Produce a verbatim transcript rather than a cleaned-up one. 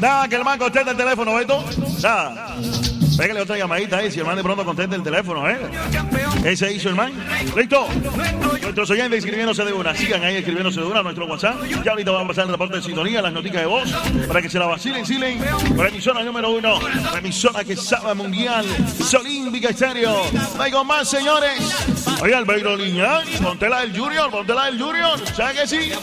Nada, que el man conteste el teléfono, ¿ves tú? Nada. Pégale otra llamadita ahí, si el man de pronto contesta el teléfono, ¿eh? Ese hizo el man. ¿Listo? Nuestros oyentes escribiéndose de una. Sigan ahí escribiéndose de una a nuestro WhatsApp. Ya ahorita vamos a pasar el reporte de sintonía, las noticias de voz, para que se la vacilen, silen. Por emisora número uno, la emisora que sabe mundial, Solímpica Estéreo. Hay con más, señores. Oye, Albeiro Liñán, ponte la del Junior, ponte la del Junior. ¿Sabes que sí?